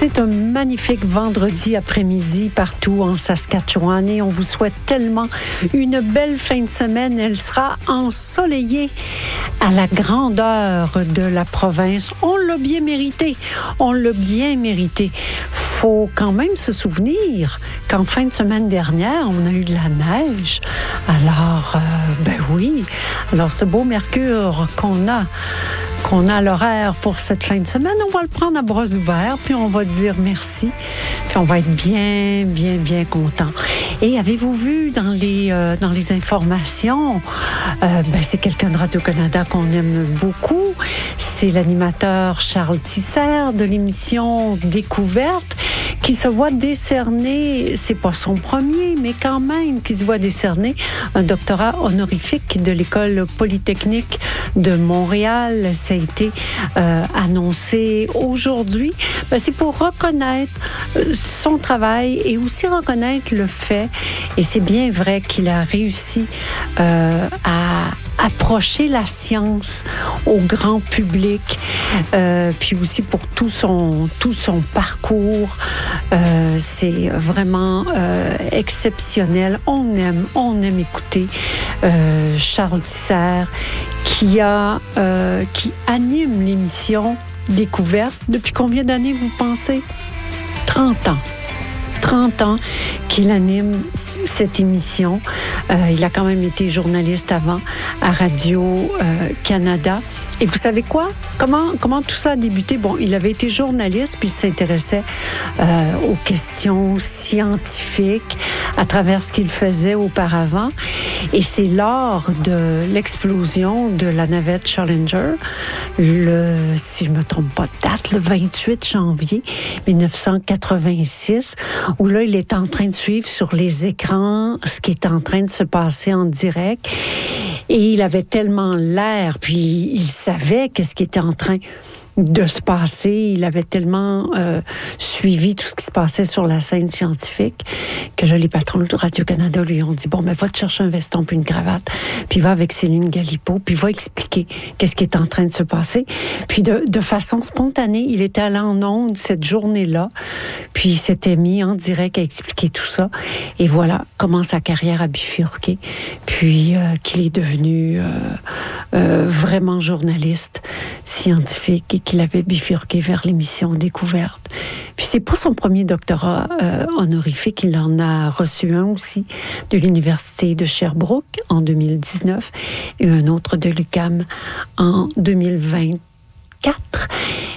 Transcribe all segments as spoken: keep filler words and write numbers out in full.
C'est un magnifique vendredi après-midi partout en Saskatchewan et on vous souhaite tellement une belle fin de semaine. Elle sera ensoleillée à la grandeur de la province. On l'a bien mérité. On l'a bien mérité. Faut quand même se souvenir qu'en fin de semaine dernière, on a eu de la neige. Alors, euh, ben oui. Alors, ce beau mercure qu'on a, qu'on a à l'horaire pour cette fin de semaine, on va le prendre à bras ouverts, puis on va dire merci, puis on va être bien, bien, bien content. Et avez-vous vu dans les, euh, dans les informations, euh, ben c'est quelqu'un de Radio-Canada qu'on aime beaucoup, c'est l'animateur Charles Tisser de l'émission Découverte, qui se voit décerner, c'est pas son premier, mais quand même, qui se voit décerner un doctorat honorifique de l'École polytechnique de Montréal. Ça a été euh, annoncé aujourd'hui. Ben, c'est pour reconnaître son travail et aussi reconnaître le fait, et c'est bien vrai qu'il a réussi euh, à approcher la science au grand public, euh, puis aussi pour tout son, tout son parcours. Euh, c'est vraiment euh, exceptionnel. On aime, on aime écouter euh, Charles Tisser qui, a, euh, qui anime l'émission Découverte. Depuis combien d'années vous pensez? trente ans. trente ans qu'il anime cette émission. Euh, il a quand même été journaliste avant à Radio-Canada. Euh, Et vous savez quoi? Comment, comment tout ça a débuté? Bon, il avait été journaliste, puis il s'intéressait euh, aux questions scientifiques à travers ce qu'il faisait auparavant. Et c'est lors de l'explosion de la navette Challenger, le, si je ne me trompe pas de date, le vingt-huit janvier dix-neuf cent quatre-vingt-six, où là, il est en train de suivre sur les écrans ce qui est en train de se passer en direct. Et il avait tellement l'air, puis il savait qu'est-ce qui était en train de se passer. Il avait tellement euh, suivi tout ce qui se passait sur la scène scientifique que là, les patrons de Radio-Canada lui ont dit, bon, ben, va te chercher un veston puis une cravate, puis va avec Céline Galipeau, puis va expliquer qu'est-ce qui est en train de se passer. Puis de, de façon spontanée, il était allé en ondes cette journée-là, puis il s'était mis en direct à expliquer tout ça. Et voilà comment sa carrière a bifurqué, puis euh, qu'il est devenu euh, euh, vraiment journaliste scientifique et qu'il avait bifurqué vers l'émission Découverte. Puis c'est pas son premier doctorat euh, honorifique, il en a reçu un aussi de l'Université de Sherbrooke en deux mille dix-neuf et un autre de l'U Q A M en deux mille vingt-quatre.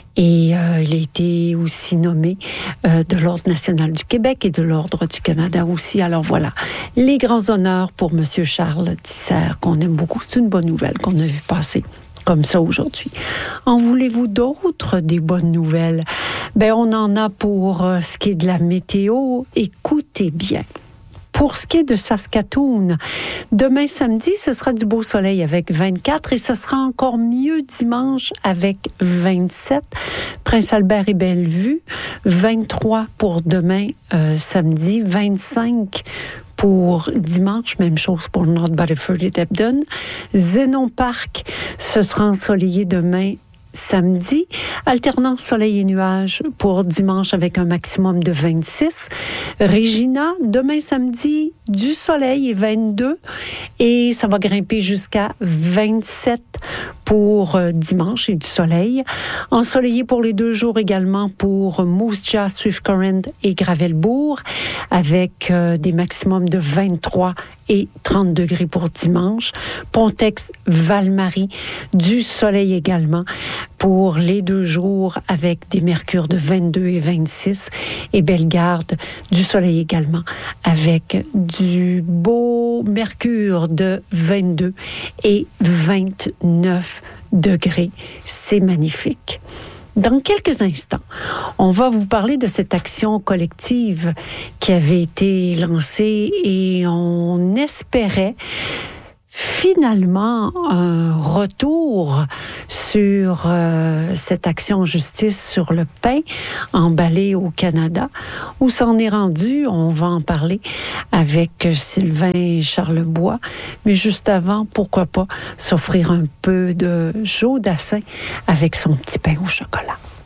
Et euh, il a été aussi nommé euh, de l'Ordre national du Québec et de l'Ordre du Canada aussi. Alors voilà, les grands honneurs pour M. Charles Tisser, qu'on aime beaucoup. C'est une bonne nouvelle qu'on a vu passer comme ça aujourd'hui. En voulez-vous d'autres des bonnes nouvelles? Ben, on en a pour euh, ce qui est de la météo. Écoutez bien. Pour ce qui est de Saskatoon, demain samedi, ce sera du beau soleil avec vingt-quatre et ce sera encore mieux dimanche avec vingt-sept. Prince-Albert et Bellevue, vingt-trois pour demain euh, samedi, vingt-cinq pour dimanche, même chose pour le North Battleford et Debden. Zénon Park, ce sera ensoleillé demain samedi. Alternance soleil et nuages pour dimanche avec un maximum de vingt-six. Regina, demain samedi, du soleil et vingt-deux. Et ça va grimper jusqu'à vingt-sept pour euh, dimanche et du soleil. Ensoleillé pour les deux jours également pour Moose Jaw, Swift Current et Gravelbourg avec euh, des maximums de vingt-trois et trente degrés pour dimanche. Pontex, Val-Marie, du soleil également pour les deux jours avec des mercures de vingt-deux et vingt-six. Et Bellegarde, du soleil également avec du beau mercure de vingt-deux et vingt-neuf degrés. C'est magnifique. Dans quelques instants, on va vous parler de cette action collective qui avait été lancée et on espérait finalement un retour sur euh, cette action en justice sur le pain emballé au Canada. Où s'en est rendu? On va en parler avec Sylvain Charlebois. Mais juste avant, pourquoi pas s'offrir un peu de Joe Dassin avec son petit pain au chocolat.